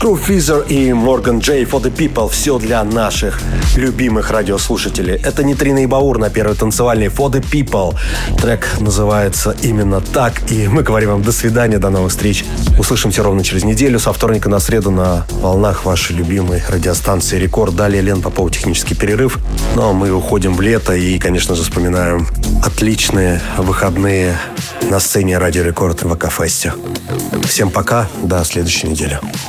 True Feather и Morgan J for the People. Все для наших любимых радиослушателей. Это Нитрина и Баур на первой танцевальной For the People. Трек называется именно так. И мы говорим вам до свидания, до новых встреч. Услышимся ровно через неделю, со вторника на среду на волнах вашей любимой радиостанции Рекорд. Далее Лен Попов, технический перерыв. Но мы уходим в лето и, конечно же, вспоминаем отличные выходные на сцене Радио Рекорд в ВК-фесте. Всем пока, до следующей недели.